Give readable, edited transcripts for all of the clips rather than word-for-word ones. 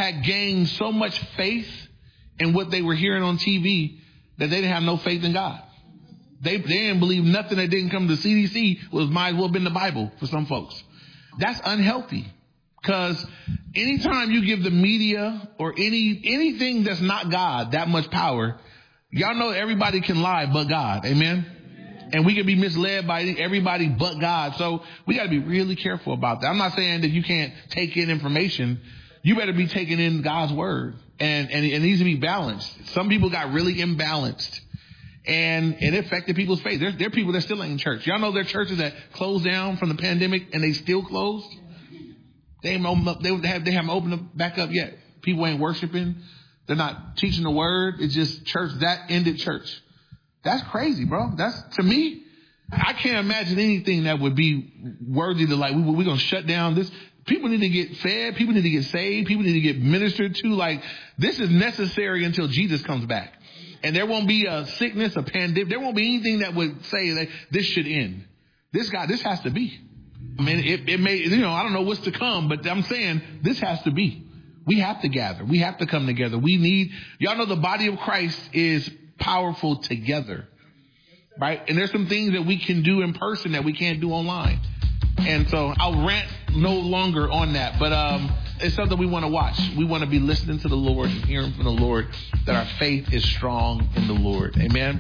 had gained so much faith in what they were hearing on TV that they didn't have no faith in God. They didn't believe nothing that didn't come to CDC might as well have been the Bible for some folks. That's unhealthy, because anytime you give the media or anything that's not God that much power, y'all know everybody can lie but God. Amen. And we can be misled by everybody but God. So we got to be really careful about that. I'm not saying that you can't take in information. You better be taking in God's word, and it needs to be balanced. Some people got really imbalanced, and it affected people's faith. There are people that still ain't in church. Y'all know there are churches that closed down from the pandemic and they still closed. They haven't opened up back up yet. People ain't worshiping. They're not teaching the word. It's just church. That ended church. That's crazy, bro. That's, to me, I can't imagine anything that would be worthy to, like, we're going to shut down this. People need to get fed. People need to get saved. People need to get ministered to. Like, this is necessary until Jesus comes back. And there won't be a sickness, a pandemic. There won't be anything that would say that this should end. This has to be. I mean, it may, I don't know what's to come, but I'm saying this has to be. We have to gather. We have to come together. Y'all know the body of Christ is powerful together, right? And there's some things that we can do in person that we can't do online. And so I'll rant no longer on that, but it's something we want to watch. We want to be listening to the Lord and hearing from the Lord that our faith is strong in the Lord. Amen.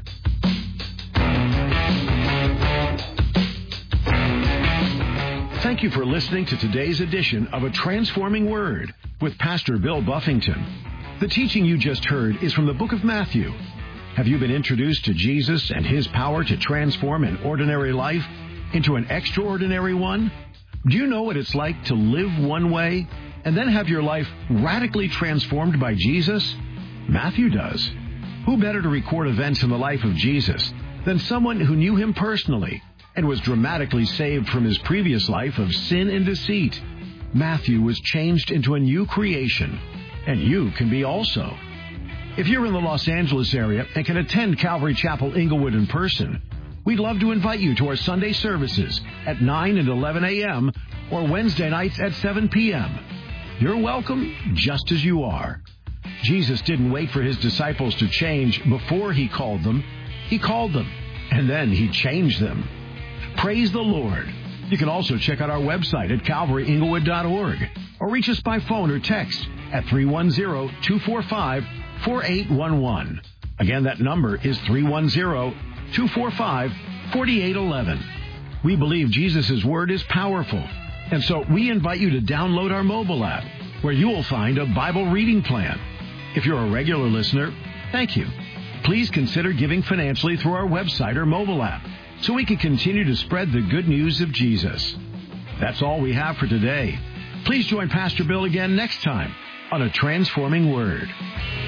Thank you for listening to today's edition of A Transforming Word with Pastor Bill Buffington. The teaching you just heard is from the book of Matthew. Have you been introduced to Jesus and his power to transform an ordinary life into an extraordinary one? Do you know what it's like to live one way and then have your life radically transformed by Jesus? Matthew does. Who better to record events in the life of Jesus than someone who knew him personally and was dramatically saved from his previous life of sin and deceit? Matthew was changed into a new creation, and you can be also. If you're in the Los Angeles area and can attend Calvary Chapel Inglewood in person, we'd love to invite you to our Sunday services at 9 and 11 a.m. or Wednesday nights at 7 p.m. You're welcome just as you are. Jesus didn't wait for his disciples to change before he called them. He called them, and then he changed them. Praise the Lord. You can also check out our website at calvaryinglewood.org or reach us by phone or text at 310-245-4811. Again, that number is 310-245-4811. We believe Jesus' word is powerful, and so we invite you to download our mobile app, where you will find a Bible reading plan. If you're a regular listener, thank you. Please consider giving financially through our website or mobile app, so we can continue to spread the good news of Jesus. That's all we have for today. Please join Pastor Bill again next time on A Transforming Word.